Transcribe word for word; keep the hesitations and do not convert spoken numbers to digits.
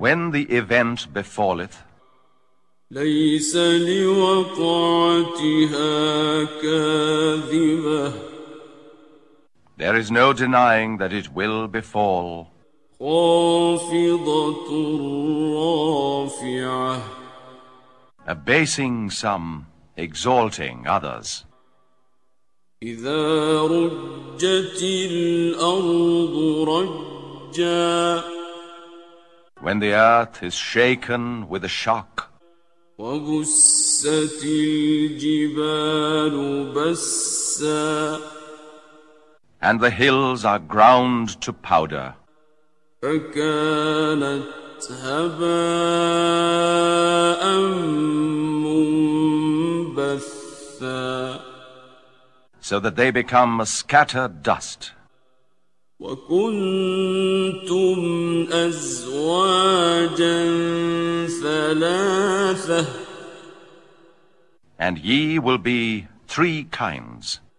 When the event befalleth, ليس لوقعتها كاذبة there is no denying that it will befall. خافضة رافعة Abasing some, exalting others. إذا رجت الأرض رجا When the earth is shaken with a shock, وبست الجبال بسا and the hills are ground to powder, فكانت هباء منبثا so that they become a scattered dust. وكنتم أزواجا ثلاثة And ye will be three kinds.